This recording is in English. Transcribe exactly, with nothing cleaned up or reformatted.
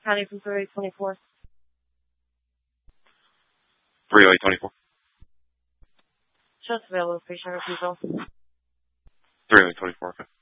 County from three oh eight twenty-four. three oh eight twenty-four. Just available, patient refusal. three oh eight twenty-four, okay.